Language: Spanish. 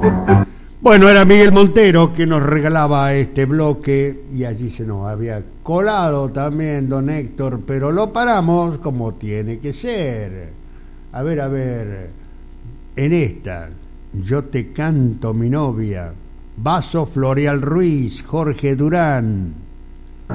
Bueno, era Miguel Montero que nos regalaba este bloque y allí se nos había colado también don Héctor, pero lo paramos como tiene que ser. A ver, en esta, Yo te canto mi novia, Vaso Floreal Ruiz, Jorge Durán.